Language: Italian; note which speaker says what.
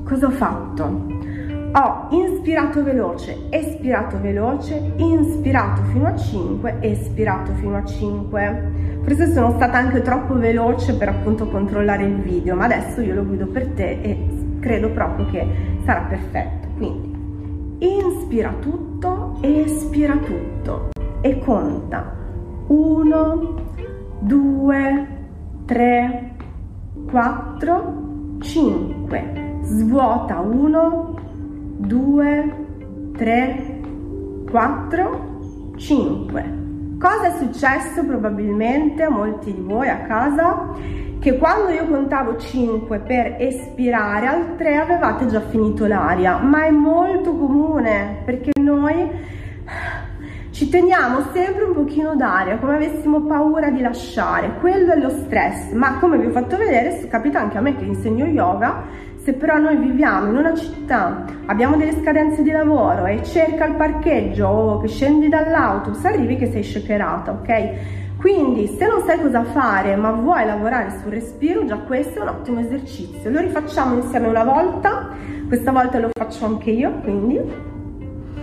Speaker 1: cosa ho fatto? Ho inspirato veloce, espirato veloce, inspirato fino a 5, espirato fino a 5. Forse sono stata anche troppo veloce per appunto controllare il video, ma adesso io lo guido per te e credo proprio che sarà perfetto. Quindi inspira tutto, espira tutto e conta 1, 2, 3, 4, 5. Svuota 1, 2, 3, 4, 5. Cosa è successo probabilmente a molti di voi a casa? Che quando io contavo 5 per espirare, al 3 avevate già finito l'aria, ma è molto comune perché noi ci teniamo sempre un pochino d'aria, come avessimo paura di lasciare. Quello è lo stress, ma come vi ho fatto vedere capita anche a me che insegno yoga. Se però noi viviamo in una città, abbiamo delle scadenze di lavoro e cerca il parcheggio o che scendi dall'autobus, arrivi che sei shakerata, ok? Quindi se non sai cosa fare ma vuoi lavorare sul respiro, già questo è un ottimo esercizio. Lo rifacciamo insieme una volta, questa volta lo faccio anche io, quindi